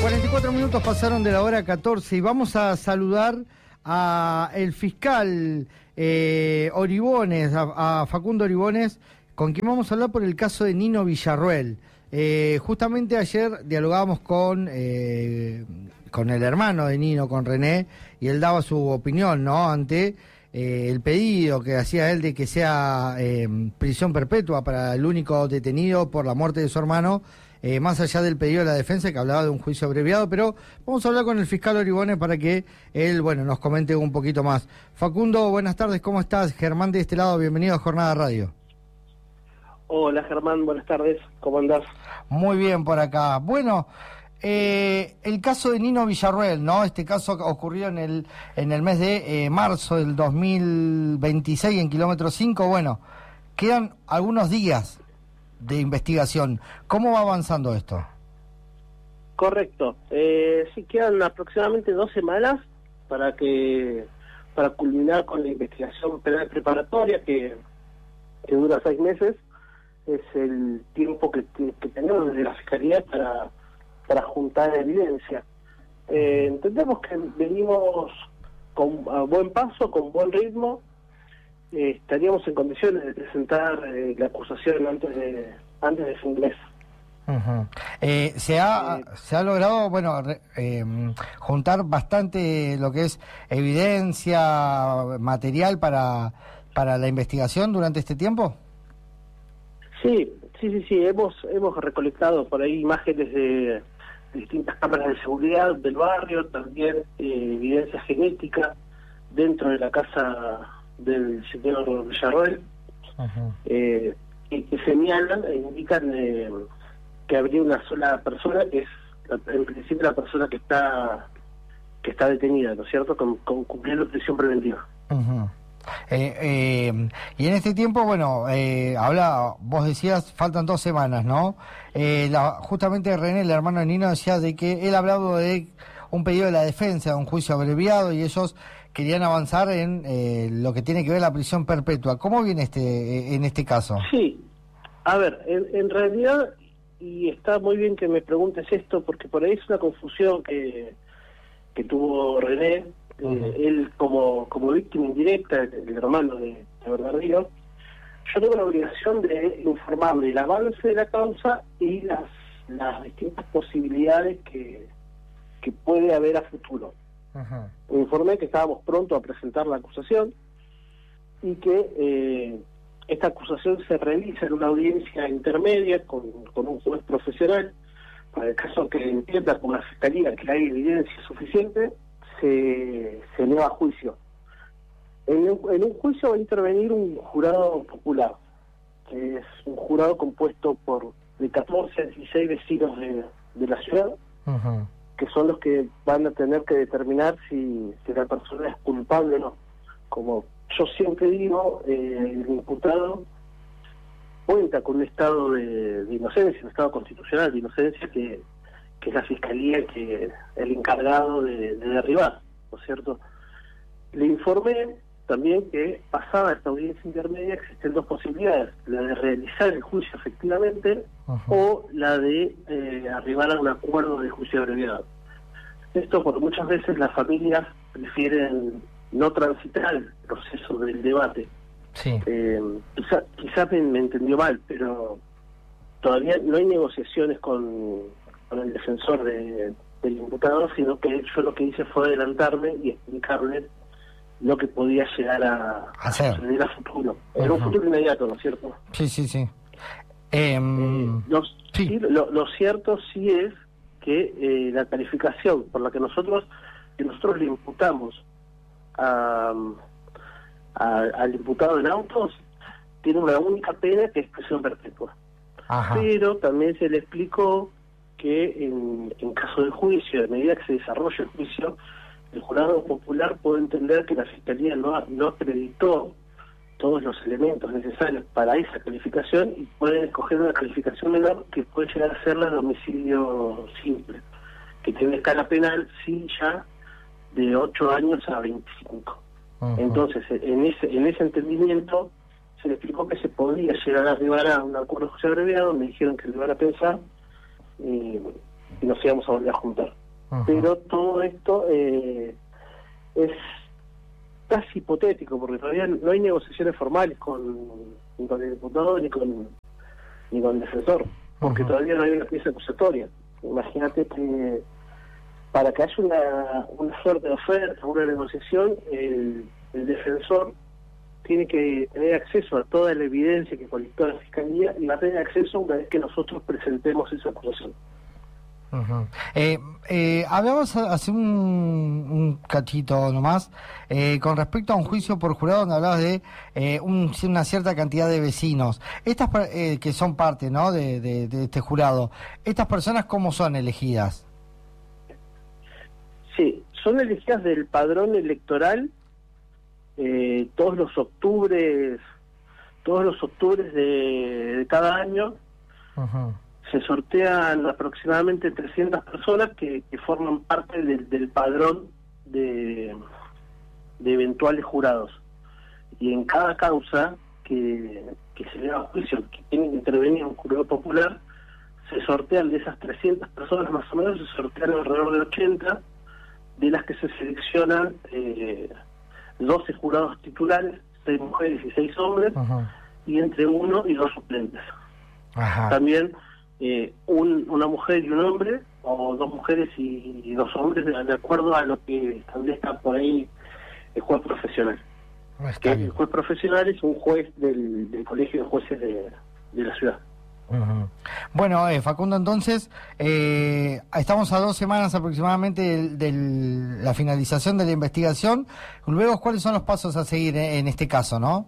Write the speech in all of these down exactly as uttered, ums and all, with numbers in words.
cuarenta y cuatro minutos pasaron de la hora catorce y vamos a saludar a el fiscal eh, Oribones, a, a Facundo Oribones, con quien vamos a hablar por el caso de Nino Villarruel. Eh, justamente ayer dialogábamos con, eh, con el hermano de Nino, con René, y él daba su opinión, ¿no?, ante eh, el pedido que hacía él de que sea eh, prisión perpetua para el único detenido por la muerte de su hermano, eh, más allá del pedido de la defensa que hablaba de un juicio abreviado. Pero vamos a hablar con el fiscal Oribones para que él, bueno, nos comente un poquito más. Facundo, buenas tardes, ¿cómo estás? Germán de este lado, bienvenido a Jornada Radio. Hola Germán, buenas tardes, ¿cómo andás? Muy bien por acá. Bueno, eh, el caso de Nino Villarruel, ¿no? Este caso ocurrió en el en el mes de eh, marzo del dos mil veintiséis en kilómetro cinco. Bueno, quedan algunos días de investigación. ¿Cómo va avanzando esto? Correcto, eh, sí, quedan aproximadamente dos semanas para que para culminar con la investigación penal preparatoria que, que dura seis meses. Es el tiempo que, que tenemos desde la Fiscalía para, para juntar evidencia. Eh, entendemos que venimos con a buen paso, con buen ritmo. Eh, estaríamos en condiciones de presentar eh, la acusación antes de antes de fin de mes. Uh-huh. eh, se ha eh, se ha logrado, bueno, re, eh, juntar bastante lo que es evidencia, material para para la investigación durante este tiempo. Sí, sí, sí, sí, hemos hemos recolectado por ahí imágenes de, de distintas cámaras de seguridad del barrio, también eh, evidencia genética dentro de la casa del señor Villarruel, uh-huh. eh, y que señalan e indican eh, que habría una sola persona, que es en principio la persona que está que está detenida, ¿no es cierto?, con, con cumpliendo prisión preventiva. Uh-huh. Eh, eh, y en este tiempo, bueno, eh, habla, vos decías, faltan dos semanas, ¿no? Eh, la, justamente René, el hermano de Nino, decía de que él ha hablado de un pedido de la defensa, de un juicio abreviado, y ellos querían avanzar en eh, lo que tiene que ver la prisión perpetua. ¿Cómo viene este en este caso? Sí, a ver, en, en realidad, y está muy bien que me preguntes esto, porque por ahí es una confusión que, que tuvo René. Uh-huh. Eh, él como como víctima indirecta, el, el hermano de, de Bernardino. Yo tengo la obligación de informarle el avance de la causa y las las distintas posibilidades que, que puede haber a futuro. Uh-huh. Informé que estábamos pronto a presentar la acusación y que eh, esta acusación se realiza en una audiencia intermedia con, con un juez profesional, para el caso que entienda con la Fiscalía que hay evidencia suficiente, se, se eleva a juicio. En un, en un juicio va a intervenir un jurado popular, que es un jurado compuesto por de catorce a dieciséis vecinos de, de la ciudad, uh-huh. que son los que van a tener que determinar si, si la persona es culpable o no. Como yo siempre digo, eh, el imputado cuenta con un estado de, de inocencia, un estado constitucional de inocencia que que es la Fiscalía que el encargado de, de derribar, ¿no es cierto? Le informé también que pasada esta audiencia intermedia existen dos posibilidades, la de realizar el juicio efectivamente, uh-huh. o la de eh, arribar a un acuerdo de juicio abreviado. Esto porque muchas veces las familias prefieren no transitar el proceso del debate. Sí. Eh, quizá, quizá me, me entendió mal, pero todavía no hay negociaciones con con el defensor de, del imputado, sino que yo lo que hice fue adelantarme y explicarle lo que podía llegar a suceder a futuro, en uh-huh. un futuro inmediato, ¿no es cierto? Sí, sí, sí. Eh, eh, lo, sí. sí lo, lo cierto sí es que eh, la calificación por la que nosotros que nosotros le imputamos a, a, al imputado en autos tiene una única pena, que es prisión perpetua. Ajá. Pero también se le explicó que en, en caso de juicio, a medida que se desarrolla el juicio, el jurado popular puede entender que la Fiscalía no, no acreditó todos los elementos necesarios para esa calificación y pueden escoger una calificación menor que puede llegar a ser la de homicidio simple, que tiene escala penal, sí, ya de ocho años a veinticinco. Uh-huh. Entonces, en ese en ese entendimiento, se le explicó que se podía llegar a arribar a un acuerdo de juicio abreviado, me dijeron que lo iban a pensar, y, y nos íbamos a volver a juntar. Ajá. Pero todo esto eh, es casi hipotético, porque todavía no hay negociaciones formales con, ni con el diputado ni con, ni con el defensor, porque Ajá. todavía no hay una pieza acusatoria. Imagínate que para que haya una, una suerte de oferta, una negociación, el, el defensor tiene que tener acceso a toda la evidencia que colectó la Fiscalía y va a tener acceso una vez que nosotros presentemos esa acusación. Uh-huh. eh, eh, hablamos hace un, un cachito nomás eh, con respecto a un juicio por jurado donde hablabas de eh, un, una cierta cantidad de vecinos, estas eh, que son parte, ¿no?, de, de, de este jurado. ¿Estas personas cómo son elegidas? Sí, son elegidas del padrón electoral eh, todos los octubres, todos los octubres de, de cada año. Uh-huh. Se sortean aproximadamente trescientas personas que, que forman parte del, del padrón de, de eventuales jurados. Y en cada causa que, que se lleva a juicio, que tiene que intervenir un jurado popular, se sortean de esas trescientas personas más o menos, se sortean alrededor de ochenta, de las que se seleccionan eh, doce jurados titulares, seis mujeres y seis hombres, uh-huh. y entre uno y dos suplentes. Ajá. También eh, un, una mujer y un hombre, o dos mujeres y, y dos hombres, de, de acuerdo a lo que establezca por ahí el juez profesional. Que el juez profesional es un juez del, del colegio de jueces de, de la ciudad. Uh-huh. Bueno, eh, Facundo, entonces eh, estamos a dos semanas aproximadamente de, de la finalización de la investigación. Luego, ¿cuáles son los pasos a seguir en, en este caso, no?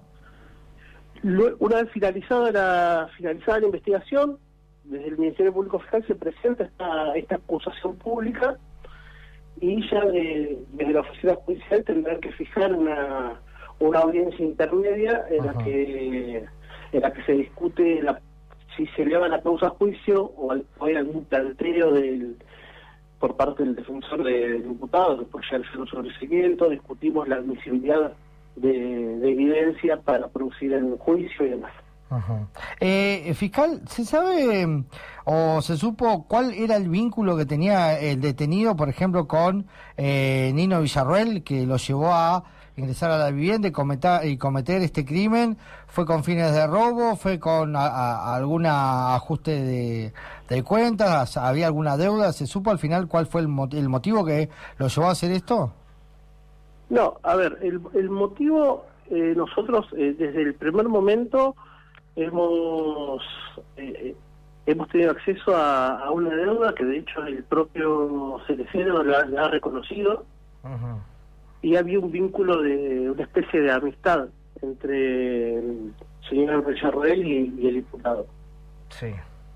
Una vez finalizada la finalizada la investigación, desde el Ministerio Público Fiscal se presenta esta, esta acusación pública y ya de, desde la oficina judicial tendrán que fijar una, una audiencia intermedia en la que en la que se discute la, si se eleva la causa a juicio o, al, o hay algún planteo del por parte del defensor del imputado, después ya el sobreseguimiento, discutimos la admisibilidad De, de evidencia para producir el juicio y demás. Uh-huh. eh, Fiscal, ¿se sabe o se supo cuál era el vínculo que tenía el detenido, por ejemplo, con eh, Nino Villarroel, que lo llevó a ingresar a la vivienda y cometer, y cometer este crimen? ¿Fue con fines de robo? ¿Fue con a, a, algún ajuste de, de cuentas? ¿Había alguna deuda? ¿Se supo al final cuál fue el, mot- el motivo que lo llevó a hacer esto? No, a ver, el, el motivo, eh, nosotros eh, desde el primer momento hemos eh, hemos tenido acceso a, a una deuda que de hecho el propio Cerecero la, la ha reconocido. Uh-huh. Y había un vínculo de una especie de amistad entre el señor Villarroel y, y el diputado. Sí.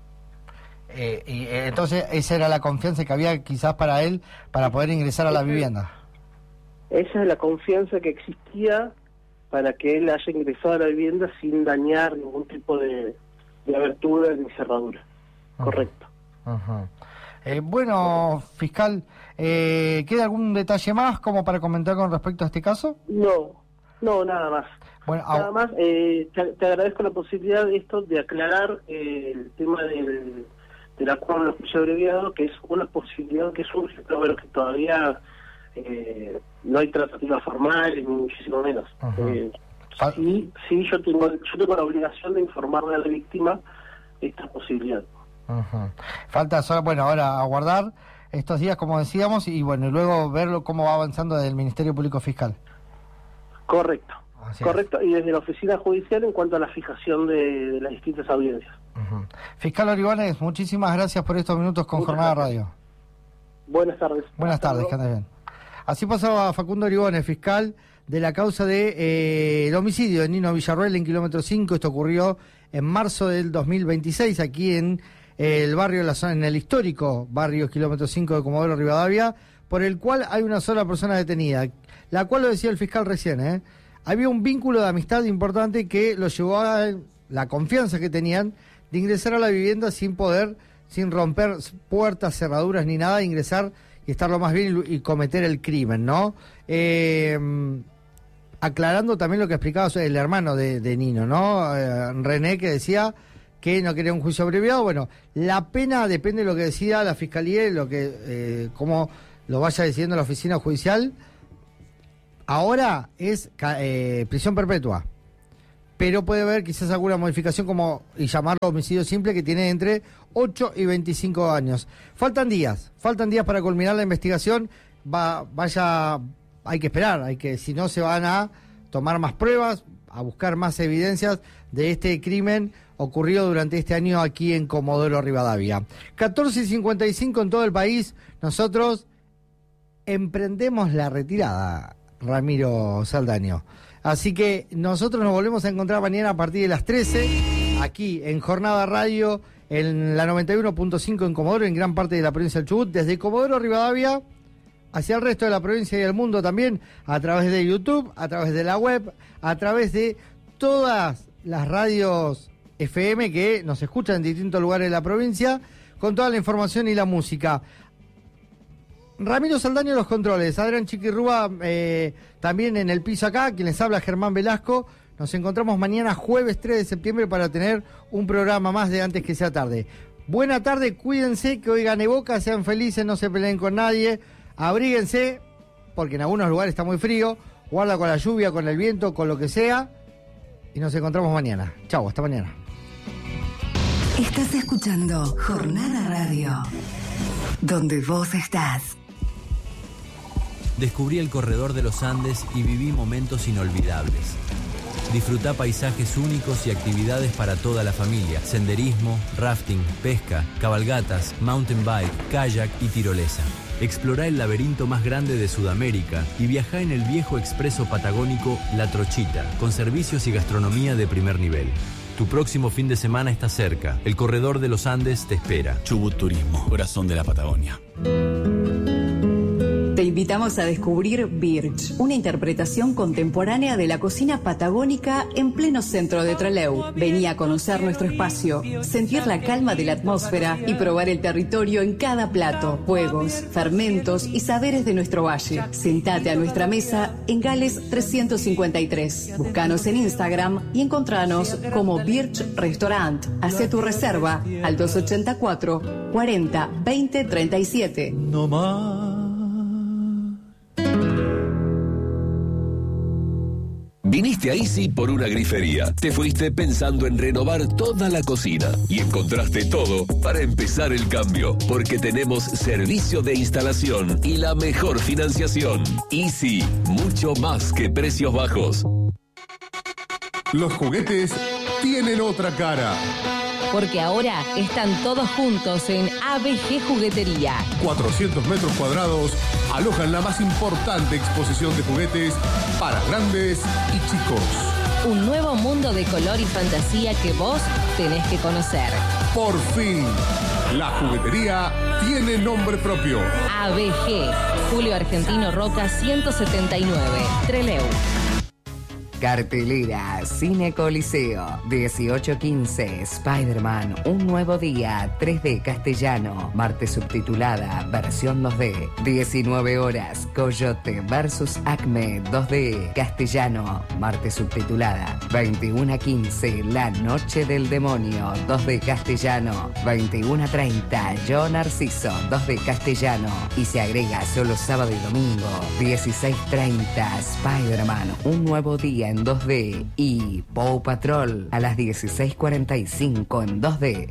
Eh, y eh, entonces esa era la confianza que había quizás para él para poder ingresar a la vivienda. Esa es la confianza que existía para que él haya ingresado a la vivienda sin dañar ningún tipo de, de abertura ni cerradura. Uh-huh. Correcto. Uh-huh. Eh, bueno, fiscal, eh, ¿queda algún detalle más como para comentar con respecto a este caso? No, no, nada más. Bueno, nada más, eh, te, te agradezco la posibilidad de esto, de aclarar eh, el tema del, del acuerdo de juicio abreviado, que es una posibilidad que surge, pero bueno, que todavía... Eh, no hay tratativa formal ni muchísimo menos. Uh-huh. eh, sí, sí, yo tengo yo tengo la obligación de informarle a la víctima esta posibilidad. Uh-huh. Falta solo, bueno, ahora aguardar estos días, como decíamos, y bueno, y luego verlo cómo va avanzando desde el Ministerio Público Fiscal. Correcto, Así correcto, es. Y desde la oficina judicial en cuanto a la fijación de, de las distintas audiencias. Uh-huh. Fiscal Oribones, muchísimas gracias por estos minutos con Muchas Jornada gracias. Radio. Buenas tardes. Buenas Hasta tardes, luego. que andes bien. Así pasaba Facundo Oribones, fiscal de la causa de eh, el homicidio de Nino Villarroel en kilómetro cinco. Esto ocurrió en marzo del dos mil veintiséis, aquí en eh, el barrio, la zona, en el histórico barrio kilómetro cinco de Comodoro Rivadavia, por el cual hay una sola persona detenida, la cual lo decía el fiscal recién, ¿eh? Había un vínculo de amistad importante que lo llevó a la confianza que tenían de ingresar a la vivienda sin poder, sin romper puertas, cerraduras ni nada, ingresar y estar lo más bien y, y cometer el crimen, ¿no? Eh, aclarando también lo que explicaba el hermano de, de Nino, ¿no? Eh, René, que decía que no quería un juicio abreviado. Bueno, la pena depende de lo que decida la Fiscalía y lo que, eh, cómo lo vaya decidiendo la oficina judicial. Ahora es eh, prisión perpetua, pero puede haber quizás alguna modificación como, y llamarlo homicidio simple, que tiene entre ocho y veinticinco años. Faltan días, faltan días para culminar la investigación. Va, vaya, hay que esperar, hay que, si no se van a tomar más pruebas, a buscar más evidencias de este crimen ocurrido durante este año aquí en Comodoro Rivadavia. catorce y cincuenta y cinco en todo el país. Nosotros emprendemos la retirada, Ramiro Saldaño. Así que nosotros nos volvemos a encontrar mañana a partir de las trece, aquí en Jornada Radio, en la noventa y uno punto cinco en Comodoro, en gran parte de la provincia del Chubut, desde Comodoro Rivadavia hacia el resto de la provincia y el mundo también, a través de YouTube, a través de la web, a través de todas las radios F M que nos escuchan en distintos lugares de la provincia, con toda la información y la música. Ramiro Saldaño en los controles, Adrián Chiquirrúa eh, también en el piso acá, quien les habla Germán Velasco. Nos encontramos mañana jueves tres de septiembre para tener un programa más de Antes que sea tarde. Buena tarde, cuídense, que hoy gane Boca, sean felices, no se peleen con nadie, abríguense, porque en algunos lugares está muy frío, guarda con la lluvia, con el viento, con lo que sea, y nos encontramos mañana. Chau, hasta mañana. Estás escuchando Jornada Radio, donde vos estás. Descubrí el corredor de los Andes y viví momentos inolvidables. Disfrutá paisajes únicos y actividades para toda la familia. Senderismo, rafting, pesca, cabalgatas, mountain bike, kayak y tirolesa. Explorá el laberinto más grande de Sudamérica y viajá en el viejo expreso patagónico La Trochita, con servicios y gastronomía de primer nivel. Tu próximo fin de semana está cerca. El corredor de los Andes te espera. Chubut Turismo, corazón de la Patagonia. Te invitamos a descubrir Birch, una interpretación contemporánea de la cocina patagónica en pleno centro de Trelew. Vení a conocer nuestro espacio, sentir la calma de la atmósfera y probar el territorio en cada plato, juegos, fermentos y saberes de nuestro valle. Sentate a nuestra mesa en Gales trescientos cincuenta y tres. Búscanos en Instagram y encontranos como Birch Restaurant. Hacé tu reserva al dos ochenta y cuatro, cuarenta, veinte, treinta y siete. No más. Viniste a Easy por una grifería. Te fuiste pensando en renovar toda la cocina y encontraste todo para empezar el cambio, porque tenemos servicio de instalación y la mejor financiación. Easy, mucho más que precios bajos. Los juguetes tienen otra cara. Porque ahora están todos juntos en A B G Juguetería. cuatrocientos metros cuadrados alojan la más importante exposición de juguetes para grandes y chicos. Un nuevo mundo de color y fantasía que vos tenés que conocer. Por fin, la juguetería tiene nombre propio. A B G, Julio Argentino Roca ciento setenta y nueve, Trelew. Cartelera Cine Coliseo, dieciocho quince, Spider-Man, Un Nuevo Día, tres D castellano, martes subtitulada, versión dos D, diecinueve horas, Coyote versus Acme, dos D, castellano, martes subtitulada, veintiuno a quince, La Noche del Demonio, dos D castellano, veintiuno a treinta, Yo Narciso, dos D castellano, y se agrega solo sábado y domingo, dieciséis treinta, Spider-Man, Un Nuevo Día en dos D y Paw Patrol a las dieciséis cuarenta y cinco en dos D.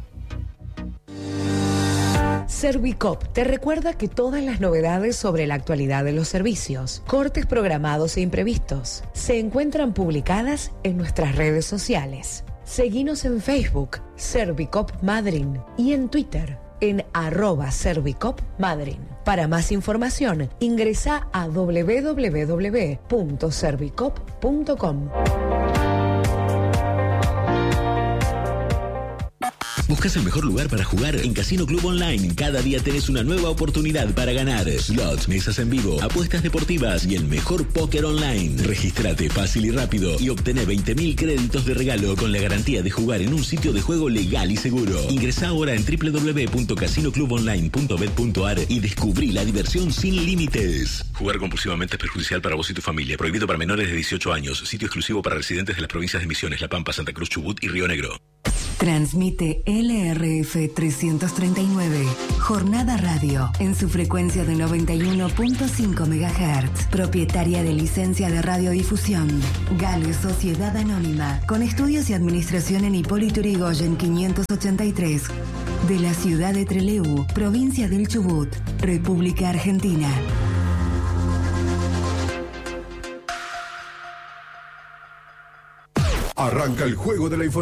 Servicop te recuerda que todas las novedades sobre la actualidad de los servicios, cortes programados e imprevistos, se encuentran publicadas en nuestras redes sociales. Seguinos en Facebook, Servicop Madryn, y en Twitter, en arroba Servicop Madryn. Para más información, ingresa a doble u doble u doble u punto servicop punto com. ¿Buscas el mejor lugar para jugar? En Casino Club Online cada día tenés una nueva oportunidad para ganar. Slots, mesas en vivo, apuestas deportivas y el mejor póker online. Regístrate fácil y rápido y obtené veinte mil créditos de regalo con la garantía de jugar en un sitio de juego legal y seguro. Ingresá ahora en doble u doble u doble u punto casino club online punto bet punto a r y descubrí la diversión sin límites. Jugar compulsivamente es perjudicial para vos y tu familia. Prohibido para menores de dieciocho años. Sitio exclusivo para residentes de las provincias de Misiones, La Pampa, Santa Cruz, Chubut y Río Negro. Transmite L R F trescientos treinta y nueve, Jornada Radio, en su frecuencia de noventa y uno punto cinco megahertz, propietaria de licencia de radiodifusión. Gale Sociedad Anónima, con estudios y administración en Hipólito Yrigoyen quinientos ochenta y tres, de la ciudad de Trelew, provincia del Chubut, República Argentina. Arranca el juego de la información.